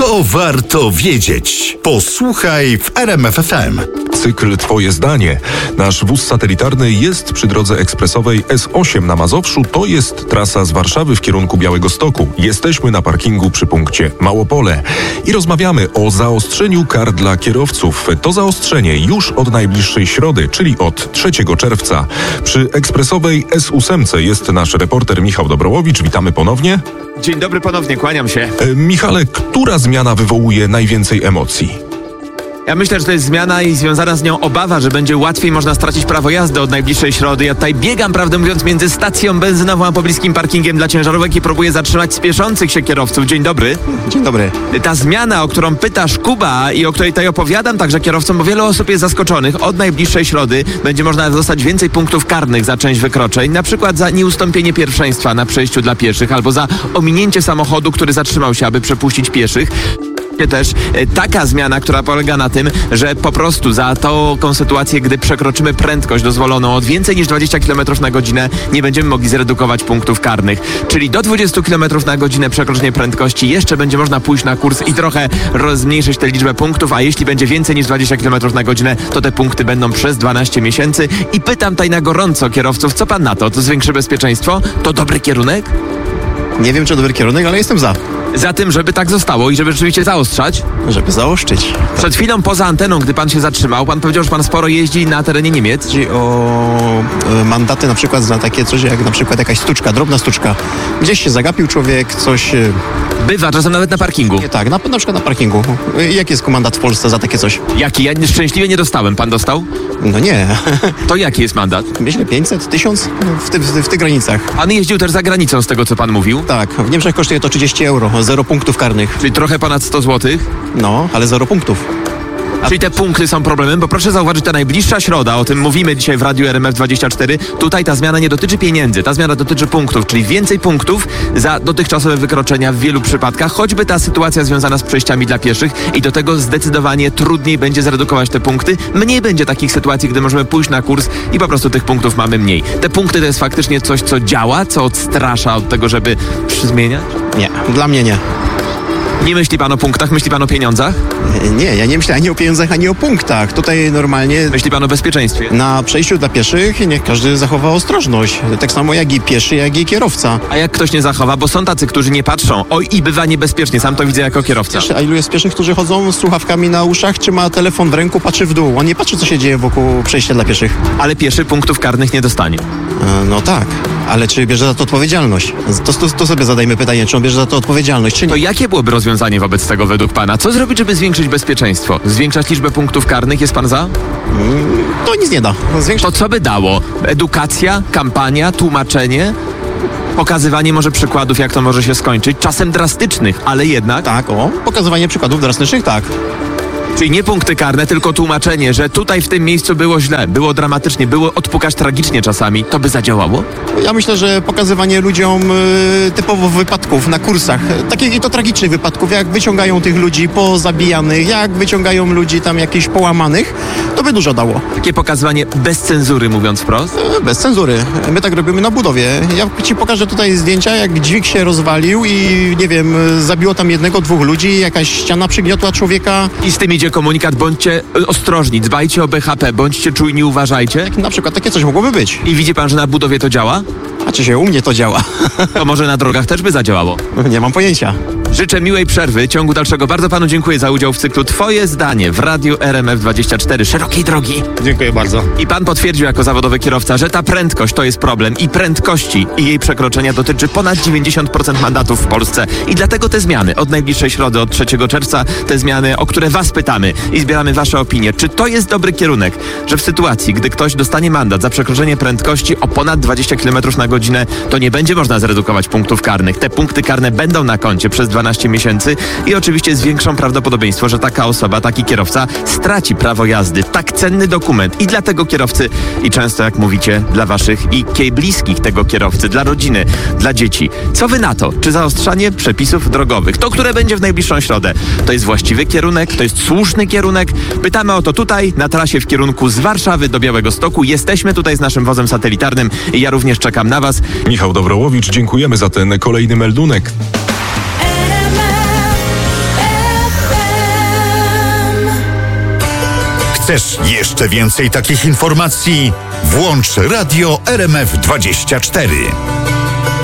To warto wiedzieć. Posłuchaj w RMF FM. Cykl Twoje zdanie. Nasz wóz satelitarny jest przy drodze ekspresowej S8 na Mazowszu. To jest trasa z Warszawy w kierunku Białegostoku. Jesteśmy na parkingu przy punkcie Małopole i rozmawiamy o zaostrzeniu kar dla kierowców. To zaostrzenie już od najbliższej środy, czyli od 3 czerwca. Przy ekspresowej S8 jest nasz reporter Michał Dobrołowicz. Witamy ponownie. Dzień dobry ponownie, kłaniam się. Michale, która zmiana wywołuje najwięcej emocji? Ja myślę, że to jest zmiana i związana z nią obawa, że będzie łatwiej można stracić prawo jazdy od najbliższej środy. Ja tutaj biegam, prawdę mówiąc, między stacją benzynową a pobliskim parkingiem dla ciężarówek i próbuję zatrzymać spieszących się kierowców. Dzień dobry. Dzień dobry. Ta zmiana, o którą pytasz Kuba i o której tutaj opowiadam także kierowcom, bo wiele osób jest zaskoczonych. Od najbliższej środy będzie można dostać więcej punktów karnych za część wykroczeń, na przykład za nieustąpienie pierwszeństwa na przejściu dla pieszych albo za ominięcie samochodu, który zatrzymał się, aby przepuścić pieszych. Też taka zmiana, która polega na tym, że po prostu za taką sytuację, gdy przekroczymy prędkość dozwoloną od więcej niż 20 km na godzinę, nie będziemy mogli zredukować punktów karnych. Czyli do 20 km na godzinę przekroczenie prędkości jeszcze będzie można pójść na kurs i trochę zmniejszyć tę liczbę punktów, a jeśli będzie więcej niż 20 km na godzinę, to te punkty będą przez 12 miesięcy. I pytam tutaj na gorąco kierowców, co pan na to? To zwiększy bezpieczeństwo? To dobry kierunek? Nie wiem, czy dobry kierunek, ale jestem za. Za tym, żeby tak zostało i żeby rzeczywiście zaostrzać? Żeby zaoszczyć. Przed chwilą poza anteną, gdy pan się zatrzymał, pan powiedział, że pan sporo jeździ na terenie Niemiec. Chodzi o mandaty na przykład za takie coś jak na przykład jakaś stuczka, drobna stuczka. Gdzieś się zagapił człowiek, coś... Bywa, czasem nawet na parkingu. Nie tak, na przykład na parkingu. Jaki jest mandat w Polsce za takie coś? Jaki? Ja szczęśliwie nie dostałem. Pan dostał? No nie. To jaki jest mandat? Myślę 500, 1000 w tych granicach. Pan jeździł też za granicą z tego, co pan mówił? Tak, w Niemczech kosztuje to 30 euro, 0 punktów karnych. Czyli trochę ponad 100 zł? No, ale 0 punktów. Czyli te punkty są problemem, bo proszę zauważyć, ta najbliższa środa, o tym mówimy dzisiaj w Radiu RMF24, tutaj ta zmiana nie dotyczy pieniędzy, ta zmiana dotyczy punktów, czyli więcej punktów za dotychczasowe wykroczenia w wielu przypadkach, choćby ta sytuacja związana z przejściami dla pieszych i do tego zdecydowanie trudniej będzie zredukować te punkty, mniej będzie takich sytuacji, gdy możemy pójść na kurs i po prostu tych punktów mamy mniej. Te punkty to jest faktycznie coś, co działa, co odstrasza od tego, żeby zmieniać? Nie, dla mnie nie. Nie myśli pan o punktach, myśli pan o pieniądzach? Nie, ja nie myślę ani o pieniądzach, ani o punktach. Tutaj normalnie... Myśli pan o bezpieczeństwie? Na przejściu dla pieszych niech każdy zachowa ostrożność. Tak samo jak i pieszy, jak i kierowca. A jak ktoś nie zachowa? Bo są tacy, którzy nie patrzą. Oj, i bywa niebezpiecznie, sam to widzę jako kierowca. A ilu jest pieszych, którzy chodzą z słuchawkami na uszach, czy ma telefon w ręku, patrzy w dół. On nie patrzy, co się dzieje wokół przejścia dla pieszych. Ale pieszy punktów karnych nie dostanie. No tak, ale czy bierze za to odpowiedzialność? To sobie zadajmy pytanie, czy on bierze za to odpowiedzialność, czy nie? To jakie byłoby rozwiązanie wobec tego według pana? Co zrobić, żeby zwiększyć bezpieczeństwo? Zwiększać liczbę punktów karnych? Jest pan za? To nic nie da. To co by dało? Edukacja, kampania, tłumaczenie? Pokazywanie może przykładów, jak to może się skończyć? Czasem drastycznych, ale jednak... Tak, pokazywanie przykładów drastycznych, tak. Czyli nie punkty karne, tylko tłumaczenie, że tutaj w tym miejscu było źle, było dramatycznie, było odpukać tragicznie czasami. To by zadziałało? Ja myślę, że pokazywanie ludziom typowo wypadków na kursach, takich i to tragicznych wypadków, jak wyciągają tych ludzi pozabijanych, jak wyciągają ludzi tam jakichś połamanych, to by dużo dało. Takie pokazywanie bez cenzury, mówiąc wprost? Bez cenzury. My tak robimy na budowie. Ja ci pokażę tutaj zdjęcia, jak dźwig się rozwalił i nie wiem, zabiło tam 1-2 ludzi, jakaś ściana przygniotła człowieka. I z tym idzie komunikat, bądźcie ostrożni, dbajcie o BHP, bądźcie czujni, uważajcie. Na przykład takie coś mogłoby być. I widzi pan, że na budowie to działa? A czy się u mnie to działa? To może na drogach też by zadziałało? Nie mam pojęcia. Życzę miłej przerwy, ciągu dalszego. Bardzo panu dziękuję za udział w cyklu Twoje zdanie w Radiu RMF24. Szerokiej drogi. Dziękuję bardzo. I pan potwierdził jako zawodowy kierowca, że ta prędkość to jest problem i prędkości i jej przekroczenia dotyczy ponad 90% mandatów w Polsce. I dlatego te zmiany od najbliższej środy, od 3 czerwca, te zmiany, o które was pytamy i zbieramy wasze opinie. Czy to jest dobry kierunek, że w sytuacji, gdy ktoś dostanie mandat za przekroczenie prędkości o ponad 20 km na godzinę, to nie będzie można zredukować punktów karnych. Te punkty karne będą na koncie przez 12 miesięcy i oczywiście zwiększą prawdopodobieństwo, że taka osoba, taki kierowca straci prawo jazdy. Tak cenny dokument i dla tego kierowcy i często, jak mówicie, dla waszych i bliskich tego kierowcy, dla rodziny, dla dzieci. Co wy na to? Czy zaostrzanie przepisów drogowych, to które będzie w najbliższą środę, to jest właściwy kierunek, to jest słuszny kierunek? Pytamy o to tutaj, na trasie w kierunku z Warszawy do Białegostoku. Jesteśmy tutaj z naszym wozem satelitarnym i ja również czekam na was. Michał Dobrołowicz, dziękujemy za ten kolejny meldunek. Chcesz jeszcze więcej takich informacji? Włącz Radio RMF24.